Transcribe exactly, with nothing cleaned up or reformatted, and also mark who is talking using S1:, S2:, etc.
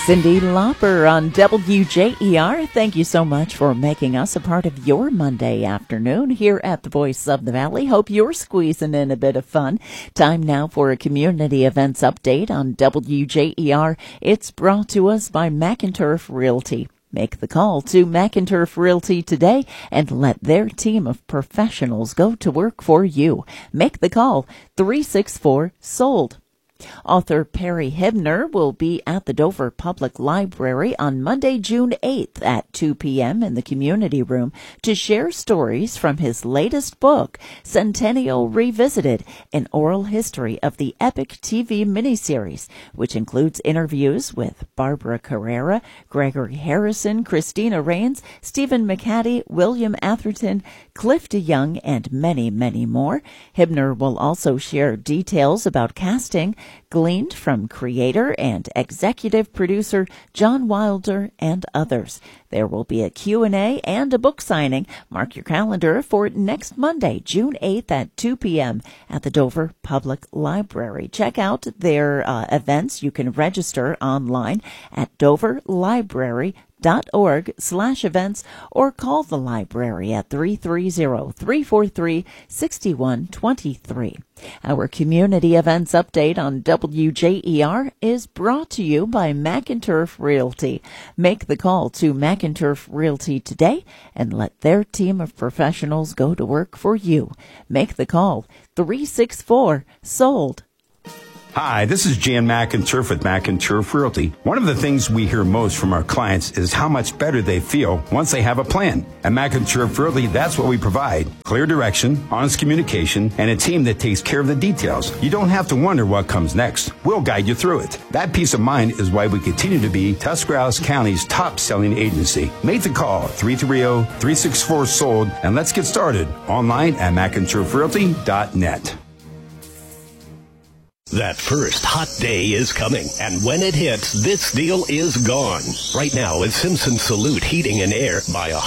S1: Cyndi Lauper on W J E R. Thank you so much for making us a part of your Monday afternoon here at the Voice of the Valley. Hope you're squeezing in a bit of fun. Time now for a community events update on W J E R. It's brought to us by McInturf Realty. Make the call to McInturf Realty today and let their team of professionals go to work for you. Make the call, three six four, SOLD. Author Perry Hibner will be at the Dover Public Library on Monday, June eighth at two p.m. in the community room to share stories from his latest book, Centennial Revisited, an oral history of the epic T V miniseries, which includes interviews with Barbara Carrera, Gregory Harrison, Christina Rains, Stephen McHattie, William Atherton, Cliff DeYoung, and many, many more. Hibner will also share details about casting, gleaned from creator and executive producer John Wilder and others. There will be a Q and A and a book signing. Mark your calendar for next Monday, June eighth at two p.m. at the Dover Public Library. Check out their uh, events. You can register online at dover library dot org slash events or call the library at three three zero, three four three, six one two three. Our community events update on W J E R is brought to you by McInturf Realty. Make the call to McInturf Realty today and let their team of professionals go to work for you. Make the call, three six four, SOLD.
S2: Hi, this is Jan McInturf with McInturf Realty. One of the things we hear most from our clients is how much better they feel once they have a plan. At McInturf Realty, that's what we provide. Clear direction, honest communication, and a team that takes care of the details. You don't have to wonder what comes next. We'll guide you through it. That peace of mind is why we continue to be Tuscarawas County's top-selling agency. Make the call, three three zero, three six four, SOLD, and let's get started online at McInturf Realty dot net.
S3: That first hot day is coming, and when it hits, this deal is gone. Right now, at Simpson Salute Heating and Air, buy a